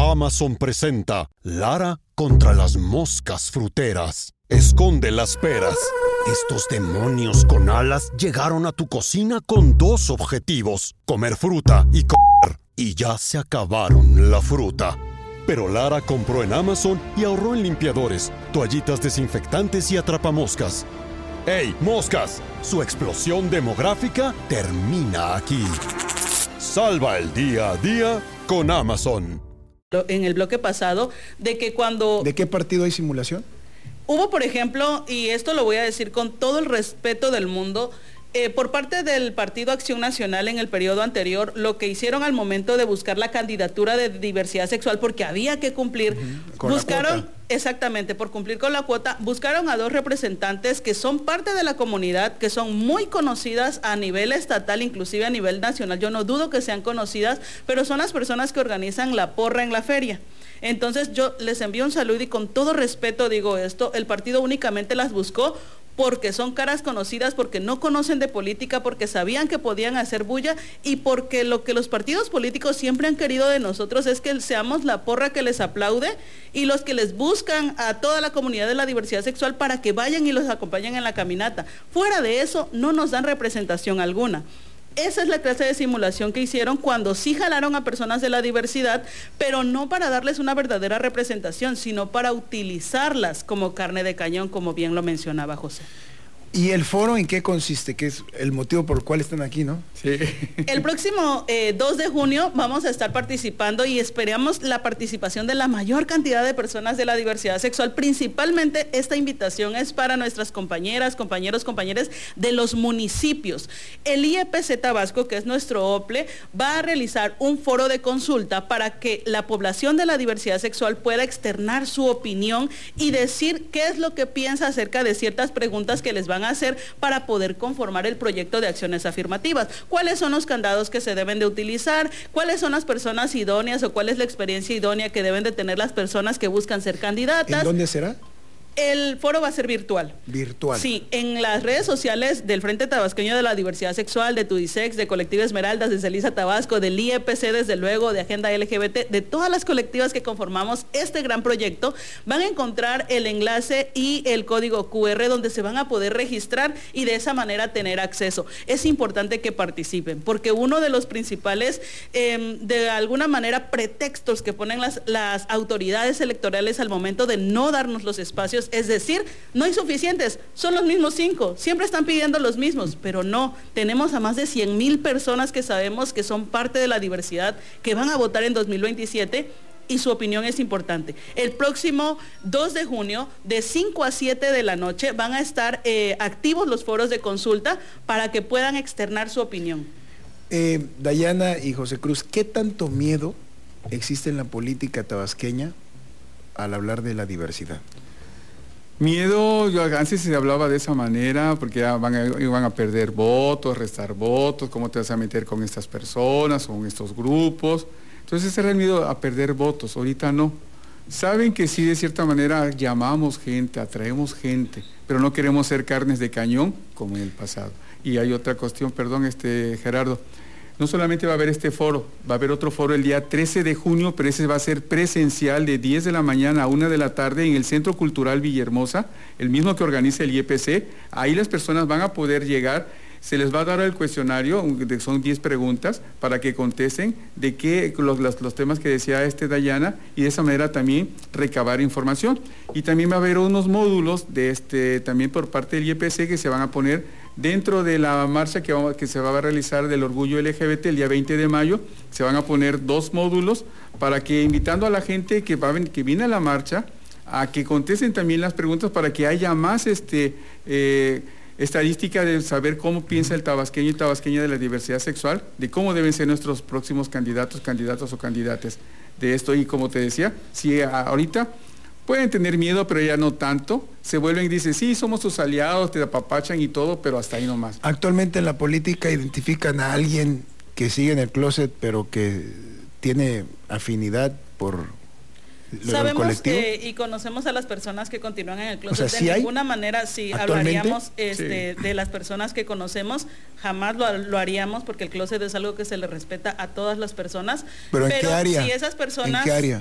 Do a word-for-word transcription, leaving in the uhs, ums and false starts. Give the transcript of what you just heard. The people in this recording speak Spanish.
Amazon presenta Lara contra las moscas fruteras. Esconde las peras. Estos demonios con alas llegaron a tu cocina con dos objetivos: comer fruta y comer. Y ya se acabaron la fruta. Pero Lara compró en Amazon y ahorró en limpiadores, toallitas desinfectantes y atrapamoscas. ¡Ey, moscas! Su explosión demográfica termina aquí. Salva el día a día con Amazon. En el bloque pasado, de que cuando... ¿De qué partido hay simulación? Hubo, por ejemplo, y esto lo voy a decir con todo el respeto del mundo, eh, por parte del Partido Acción Nacional en el periodo anterior, lo que hicieron al momento de buscar la candidatura de diversidad sexual, porque había que cumplir, uh-huh. Con buscaron, exactamente, por cumplir con la cuota, buscaron a dos representantes que son parte de la comunidad, que son muy conocidas a nivel estatal, inclusive a nivel nacional. Yo no dudo que sean conocidas, pero son las personas que organizan la porra en la feria. Entonces yo les envío un saludo y con todo respeto digo esto, el partido únicamente las buscó porque son caras conocidas, porque no conocen de política, porque sabían que podían hacer bulla y porque lo que los partidos políticos siempre han querido de nosotros es que seamos la porra que les aplaude y los que les buscan a toda la comunidad de la diversidad sexual para que vayan y los acompañen en la caminata. Fuera de eso, no nos dan representación alguna. Esa es la clase de simulación que hicieron cuando sí jalaron a personas de la diversidad, pero no para darles una verdadera representación, sino para utilizarlas como carne de cañón, como bien lo mencionaba José. ¿Y el foro en qué consiste? ¿Qué es el motivo por el cual están aquí, no? Sí. El próximo eh, dos de junio vamos a estar participando y esperamos la participación de la mayor cantidad de personas de la diversidad sexual. Principalmente esta invitación es para nuestras compañeras, compañeros, compañeras de los municipios. El I E P C Tabasco, que es nuestro O P L E, va a realizar un foro de consulta para que la población de la diversidad sexual pueda externar su opinión y decir qué es lo que piensa acerca de ciertas preguntas que les van a hacer para poder conformar el proyecto de acciones afirmativas. ¿Cuáles son los candados que se deben de utilizar? ¿Cuáles son las personas idóneas o cuál es la experiencia idónea que deben de tener las personas que buscan ser candidatas? ¿En dónde será? El foro va a ser virtual. Virtual. Sí, en las redes sociales del Frente Tabasqueño de la Diversidad Sexual, de Tudisex, de Colectivo Esmeraldas, de Celisa Tabasco, del I E P C, desde luego, de Agenda L G B T, de todas las colectivas que conformamos este gran proyecto, van a encontrar el enlace y el código Q R donde se van a poder registrar y de esa manera tener acceso. Es importante que participen, porque uno de los principales, eh, de alguna manera, pretextos que ponen las, las autoridades electorales al momento de no darnos los espacios, es decir, no hay suficientes, son los mismos cinco, siempre están pidiendo los mismos, pero no, tenemos a más de cien mil personas que sabemos que son parte de la diversidad, que van a votar en dos mil veintisiete y su opinión es importante. El próximo dos de junio, de cinco a siete de la noche, van a estar eh, activos los foros de consulta para que puedan externar su opinión. Eh, Dayana y José Cruz, ¿qué tanto miedo existe en la política tabasqueña al hablar de la diversidad? Miedo, yo antes se hablaba de esa manera, porque ya van a, iban a perder votos, restar votos, cómo te vas a meter con estas personas, con estos grupos. Entonces ese era el miedo a perder votos, ahorita no. Saben que sí, de cierta manera llamamos gente, atraemos gente, pero no queremos ser carnes de cañón como en el pasado. Y hay otra cuestión, perdón, este Gerardo. No solamente va a haber este foro, va a haber otro foro el día trece de junio, pero ese va a ser presencial de diez de la mañana a una de la tarde en el Centro Cultural Villahermosa, el mismo que organiza el I E P C. Ahí las personas van a poder llegar, se les va a dar el cuestionario, son diez preguntas, para que contesten de qué, los, los, los temas que decía este Dayana, y de esa manera también recabar información. Y también va a haber unos módulos de este, también por parte del I E P C que se van a poner dentro de la marcha que, vamos, que se va a realizar del orgullo L G B T el día veinte de mayo, se van a poner dos módulos para que, invitando a la gente que, va, que viene a la marcha, a que contesten también las preguntas para que haya más este, eh, estadística de saber cómo piensa el tabasqueño y tabasqueña de la diversidad sexual, de cómo deben ser nuestros próximos candidatos, candidatos o candidatas de esto. Y como te decía, si ahorita pueden tener miedo, pero ya no tanto, se vuelven y dicen, sí, somos tus aliados, te apapachan y todo, pero hasta ahí nomás. Actualmente en la política identifican a alguien que sigue en el closet, pero que tiene afinidad por lo Sabemos colectivo. Que, y conocemos a las personas que continúan en el closet. O sea, ¿sí de hay? ninguna manera, sí, hablaríamos este, sí. de las personas que conocemos, jamás lo, lo haríamos, porque el closet es algo que se le respeta a todas las personas. ¿Pero en pero qué área? Si esas personas, ¿En qué área?